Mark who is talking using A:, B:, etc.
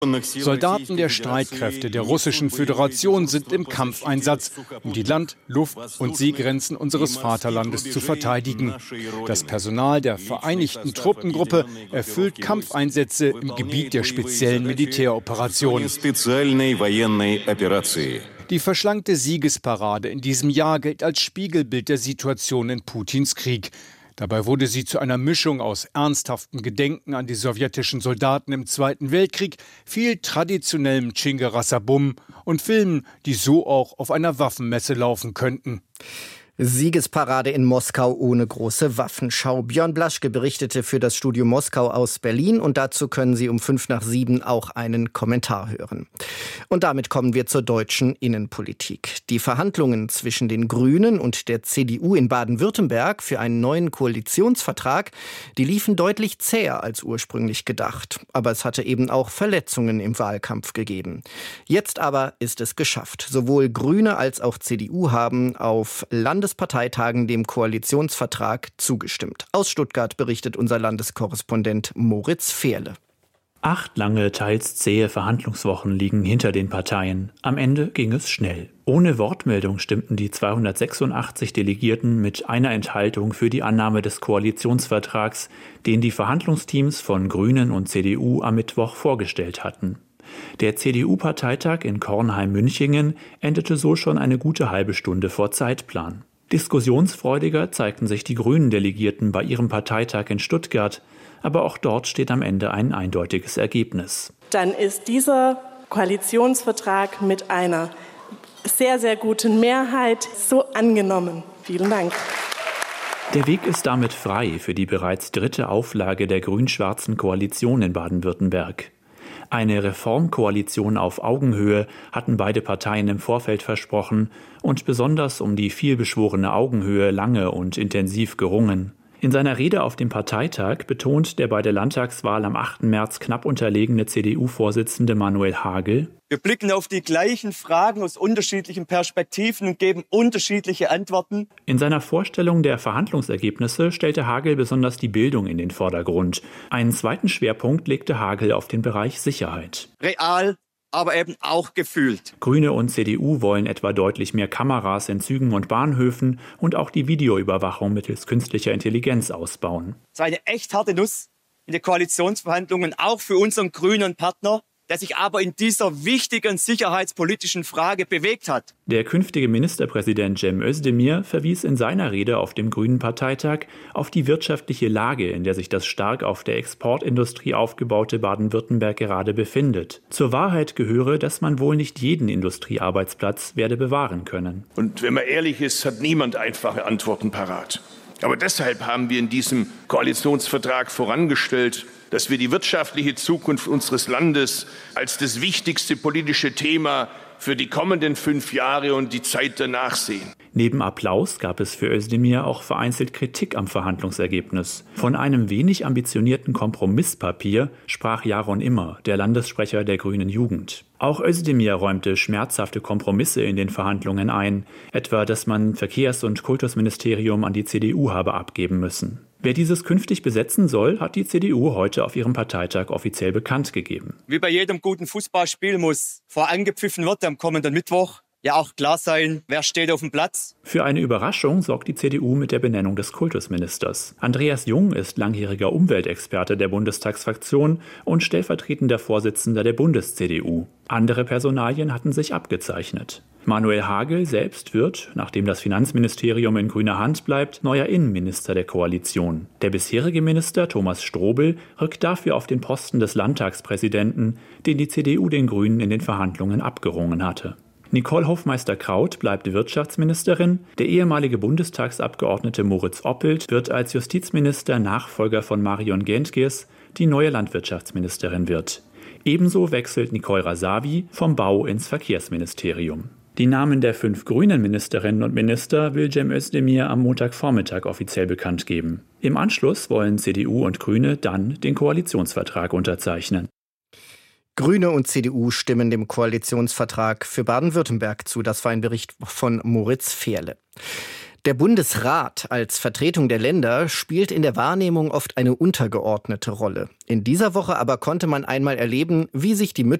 A: Soldaten der Streitkräfte der Russischen Föderation sind im Kampfeinsatz, um die Land-, Luft- und Seegrenzen unseres Vaterlandes zu verteidigen. Das Personal der Vereinigten Truppengruppe erfüllt Kampfeinsätze im Gebiet der speziellen Militäroperationen. Die verschlankte Siegesparade in diesem Jahr gilt als Spiegelbild der Situation in Putins Krieg. Dabei wurde sie zu einer Mischung aus ernsthaftem Gedenken an die sowjetischen Soldaten im Zweiten Weltkrieg, viel traditionellem Tschingerassabum und Filmen, die so auch auf einer Waffenmesse laufen könnten.
B: Siegesparade in Moskau ohne große Waffenschau. Björn Blaschke berichtete für das Studio Moskau aus Berlin und dazu können Sie um 6:55 auch einen Kommentar hören. Und damit kommen wir zur deutschen Innenpolitik. Die Verhandlungen zwischen den Grünen und der CDU in Baden-Württemberg für einen neuen Koalitionsvertrag, die liefen deutlich zäher als ursprünglich gedacht. Aber es hatte eben auch Verletzungen im Wahlkampf gegeben. Jetzt aber ist es geschafft. Sowohl Grüne als auch CDU haben auf Landesparteitagen dem Koalitionsvertrag zugestimmt. Aus Stuttgart berichtet unser Landeskorrespondent Moritz Fehrle.
C: 8 lange, teils zähe Verhandlungswochen liegen hinter den Parteien. Am Ende ging es schnell. Ohne Wortmeldung stimmten die 286 Delegierten mit einer Enthaltung für die Annahme des Koalitionsvertrags, den die Verhandlungsteams von Grünen und CDU am Mittwoch vorgestellt hatten. Der CDU-Parteitag in Kornheim-Münchingen endete so schon eine gute halbe Stunde vor Zeitplan. Diskussionsfreudiger zeigten sich die Grünen-Delegierten bei ihrem Parteitag in Stuttgart, aber auch dort steht am Ende ein eindeutiges Ergebnis.
D: Dann ist dieser Koalitionsvertrag mit einer sehr, sehr guten Mehrheit so angenommen. Vielen Dank.
C: Der Weg ist damit frei für die bereits 3. Auflage der grün-schwarzen Koalition in Baden-Württemberg. Eine Reformkoalition auf Augenhöhe hatten beide Parteien im Vorfeld versprochen und besonders um die vielbeschworene Augenhöhe lange und intensiv gerungen. In seiner Rede auf dem Parteitag betont der bei der Landtagswahl am 8. März knapp unterlegene CDU-Vorsitzende Manuel Hagel:
E: Wir blicken auf die gleichen Fragen aus unterschiedlichen Perspektiven und geben unterschiedliche Antworten.
C: In seiner Vorstellung der Verhandlungsergebnisse stellte Hagel besonders die Bildung in den Vordergrund. Einen zweiten Schwerpunkt legte Hagel auf den Bereich Sicherheit.
E: Real, aber eben auch gefühlt.
C: Grüne und CDU wollen etwa deutlich mehr Kameras in Zügen und Bahnhöfen und auch die Videoüberwachung mittels künstlicher Intelligenz ausbauen.
E: Es war eine echt harte Nuss in den Koalitionsverhandlungen, auch für unseren grünen Partner, der sich aber in dieser wichtigen sicherheitspolitischen Frage bewegt hat.
C: Der künftige Ministerpräsident Cem Özdemir verwies in seiner Rede auf dem Grünen Parteitag auf die wirtschaftliche Lage, in der sich das stark auf der Exportindustrie aufgebaute Baden-Württemberg gerade befindet. Zur Wahrheit gehöre, dass man wohl nicht jeden Industriearbeitsplatz werde bewahren können.
F: Und wenn man ehrlich ist, hat niemand einfache Antworten parat. Aber deshalb haben wir in diesem Koalitionsvertrag vorangestellt, dass wir die wirtschaftliche Zukunft unseres Landes als das wichtigste politische Thema für die kommenden 5 Jahre und die Zeit danach sehen.
C: Neben Applaus gab es für Özdemir auch vereinzelt Kritik am Verhandlungsergebnis. Von einem wenig ambitionierten Kompromisspapier sprach Jaron Immer, der Landessprecher der Grünen Jugend. Auch Özdemir räumte schmerzhafte Kompromisse in den Verhandlungen ein, etwa, dass man Verkehrs- und Kultusministerium an die CDU habe abgeben müssen. Wer dieses künftig besetzen soll, hat die CDU heute auf ihrem Parteitag offiziell bekannt gegeben.
E: Wie bei jedem guten Fußballspiel muss vor angepfiffen wird am kommenden Mittwoch ja auch klar sein, wer steht auf dem Platz.
C: Für eine Überraschung sorgt die CDU mit der Benennung des Kultusministers. Andreas Jung ist langjähriger Umweltexperte der Bundestagsfraktion und stellvertretender Vorsitzender der Bundes-CDU. Andere Personalien hatten sich abgezeichnet. Manuel Hagel selbst wird, nachdem das Finanzministerium in grüner Hand bleibt, neuer Innenminister der Koalition. Der bisherige Minister Thomas Strobel rückt dafür auf den Posten des Landtagspräsidenten, den die CDU den Grünen in den Verhandlungen abgerungen hatte. Nicole Hofmeister-Kraut bleibt Wirtschaftsministerin. Der ehemalige Bundestagsabgeordnete Moritz Oppelt wird als Justizminister Nachfolger von Marion Gentges die neue Landwirtschaftsministerin wird. Ebenso wechselt Nicole Rasavi vom Bau ins Verkehrsministerium. Die Namen der 5 grünen Ministerinnen und Minister will Cem Özdemir am Montagvormittag offiziell bekannt geben. Im Anschluss wollen CDU und Grüne dann den Koalitionsvertrag unterzeichnen.
B: Grüne und CDU stimmen dem Koalitionsvertrag für Baden-Württemberg zu. Das war ein Bericht von Moritz Fehrle. Der Bundesrat als Vertretung der Länder spielt in der Wahrnehmung oft eine untergeordnete Rolle. In dieser Woche aber konnte man einmal erleben, wie sich die Mütter